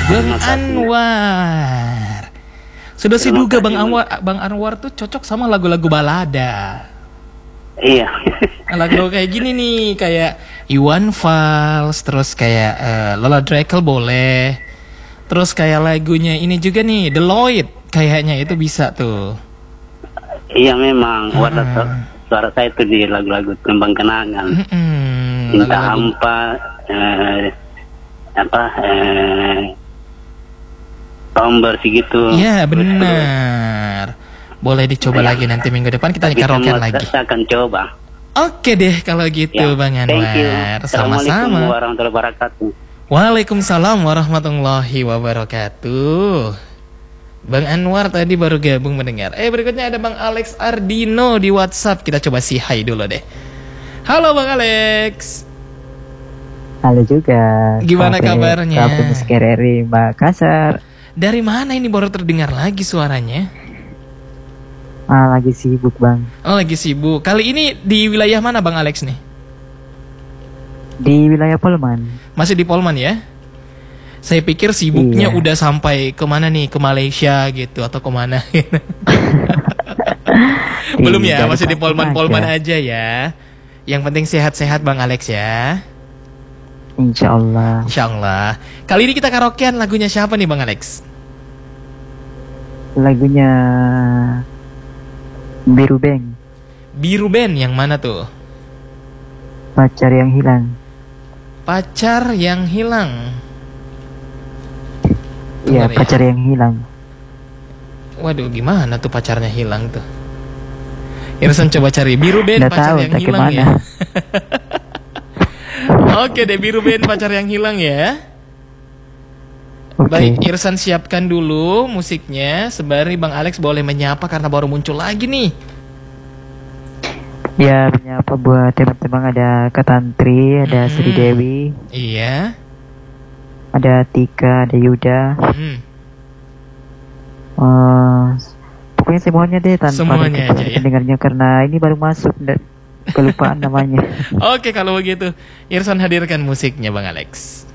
Bang Makasih. Anwar. Sudah Terima diduga kasih, Bang Anwar tuh cocok sama lagu-lagu balada. Iya. Lagu kayak gini nih, kayak Iwan Fals, terus kayak Lola Drekel boleh. Terus kayak lagunya ini juga nih, The Lloyd, kayaknya itu bisa tuh. Iya memang warna suara saya itu di lagu-lagu tembang kenangan. Cinta Lagu-lagu. hampa, tomber gitu. Iya benar. Boleh dicoba lagi nanti minggu depan kita karaokean lagi. Saya akan coba. Oke deh kalau gitu Ya, Bang thank you. Anwar. Assalamualaikum Sama-sama. warahmatullahi wabarakatuh. Waalaikumsalam warahmatullahi wabarakatuh. Bang Anwar tadi baru gabung mendengar. Berikutnya ada Bang Alex Ardino di WhatsApp. Kita coba say hi dulu deh. Halo Bang Alex. Halo juga. Gimana kabarnya? Kabar Muskereri Makassar. Dari mana ini baru terdengar lagi suaranya? Lagi sibuk bang. Oh lagi sibuk. Kali ini di wilayah mana Bang Alex nih? Di wilayah Polman. Masih di Polman ya? Saya pikir sibuknya Iya. udah sampai kemana nih? Ke Malaysia gitu atau kemana? Belum ya, masih di Polman-Polman aja ya. Yang penting sehat-sehat Bang Alex ya. Insya Allah. Insya Allah. Kali ini kita karaokean lagunya siapa nih Bang Alex? Lagunya Biru Bang. Biru Band yang mana tuh? Pacar yang hilang. Pacar yang hilang. Iya, Gimana ya? pacar yang hilang. Waduh, gimana tuh pacarnya hilang tuh? Irsan coba cari Biru Band Nggak pacar tahu, yang entah hilang kemana. ya. Oke deh, Biru Band pacar yang hilang ya. Oke. Baik, Irsan siapkan dulu musiknya. Sembari Bang Alex boleh menyapa karena baru muncul lagi nih. Ya, menyapa buat teman-teman, ada Katantri, ada Sri Dewi, Iya. ada Tika, ada Yuda. Pokoknya semuanya deh tanpa Semuanya aja ya. pendengarnya karena ini baru masuk dan kelupaan namanya. Oke, kalau begitu Irsan hadirkan musiknya Bang Alex.